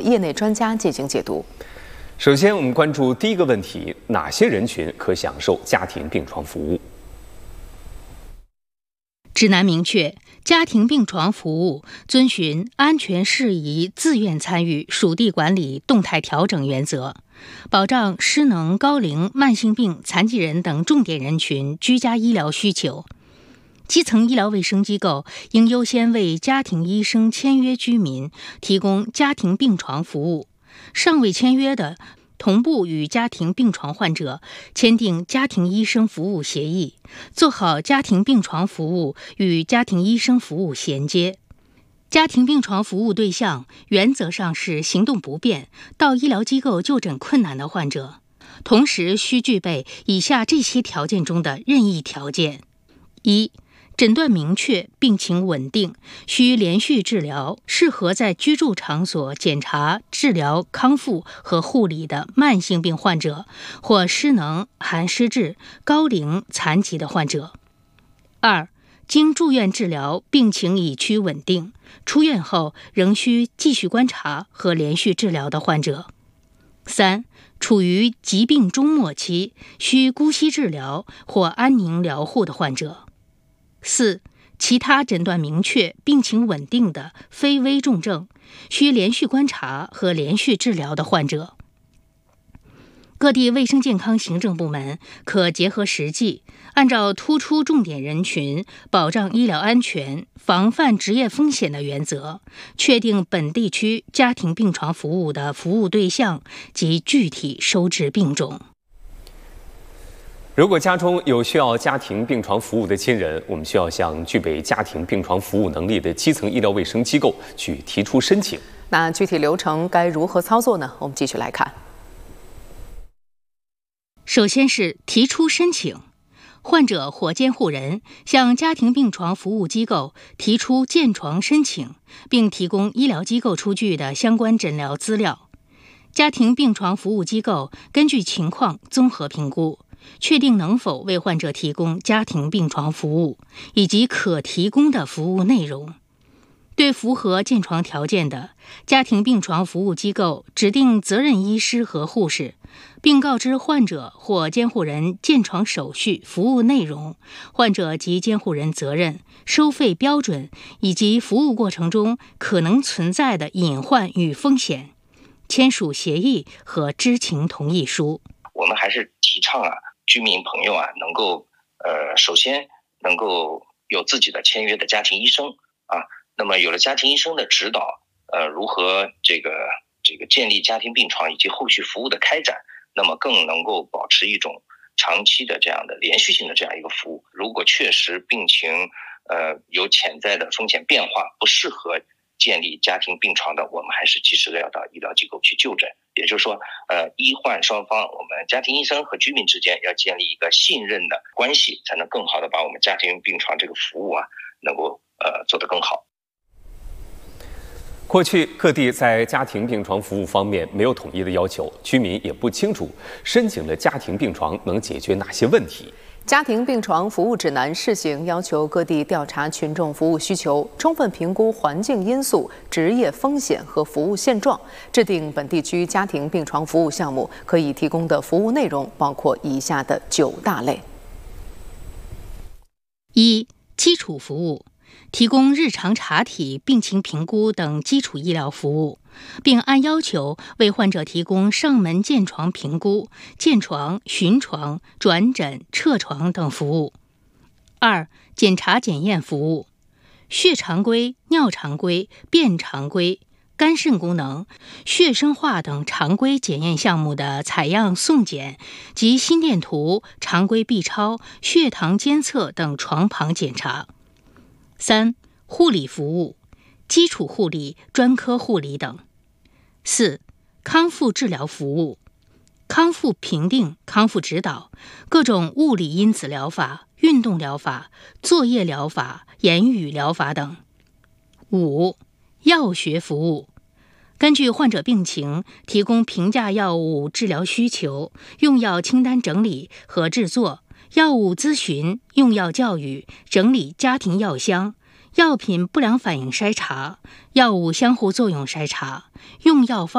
业内专家进行解读。 首先，我们关注第一个问题：哪些人群可享受家庭病床服务？ 指南明确，家庭病床服务遵循安全适宜、自愿参与、属地管理、动态调整原则，保障失能、高龄、慢性病、残疾人等重点人群居家医疗需求。基层医疗卫生机构应优先为家庭医生签约居民提供家庭病床服务，尚未签约的，同步与家庭病床患者签订家庭医生服务协议，做好家庭病床服务与家庭医生服务衔接。家庭病床服务对象原则上是行动不便、到医疗机构就诊困难的患者，同时需具备以下这些条件中的任意条件：一、诊断明确，病情稳定，需连续治疗，适合在居住场所检查、治疗、康复和护理的慢性病患者或失能、含失智、高龄、残疾的患者。二、经住院治疗，病情已趋稳定，出院后仍需继续观察和连续治疗的患者。三、处于疾病终末期，需姑息治疗或安宁疗护的患者。四、其他诊断明确、病情稳定的非危重症，需连续观察和连续治疗的患者。各地卫生健康行政部门可结合实际，按照突出重点人群、保障医疗安全、防范职业风险的原则，确定本地区家庭病床服务的服务对象及具体收治病种。 如果家中有需要家庭病床服务的亲人，我们需要向具备家庭病床服务能力的基层医疗卫生机构去提出申请。 那具体流程该如何操作呢？我们继续来看。 首先是提出申请，患者或监护人向家庭病床服务机构提出建床申请，并提供医疗机构出具的相关诊疗资料。家庭病床服务机构根据情况综合评估，确定能否为患者提供家庭病床服务以及可提供的服务内容。对符合建床条件的，家庭病床服务机构指定责任医师和护士，并告知患者或监护人建床手续、服务内容、患者及监护人责任、收费标准以及服务过程中可能存在的隐患与风险，签署协议和知情同意书。 我们还是提倡居民朋友能够首先能够有自己的签约的家庭医生那么有了家庭医生的指导，如何这个建立家庭病床以及后续服务的开展，那么更能够保持一种长期的这样的连续性的这样一个服务。如果确实病情有潜在的风险变化，不适合建立家庭病床的，我们还是及时的要到医疗机构去就诊。也就是说，医患双方，我们家庭医生和居民之间要建立一个信任的关系，才能更好的把我们家庭病床这个服务能够做得更好。 过去各地在家庭病床服务方面没有统一的要求，居民也不清楚申请了家庭病床能解决哪些问题。 家庭病床服务指南试行要求各地调查群众服务需求，充分评估环境因素、职业风险和服务现状，制定本地区家庭病床服务项目可以提供的服务内容，包括以下的9大类。 一、基础服务，提供日常查体、病情评估等基础医疗服务，并按要求为患者提供上门建床评估、建床、巡床、转诊、撤床等服务。二、检查检验服务，血常规、尿常规、便常规、肝肾功能、血生化等常规检验项目的采样送检及心电图、常规 B 超、血糖监测等床旁检查。三、护理服务，基础护理、专科护理等。四、康复治疗服务，康复评定、康复指导，各种物理因子疗法、运动疗法、作业疗法、言语疗法等。五、药学服务，根据患者病情，提供平价药物治疗需求、用药清单整理和制作、药物咨询、用药教育、整理家庭药箱、药品不良反应筛查、药物相互作用筛查、用药方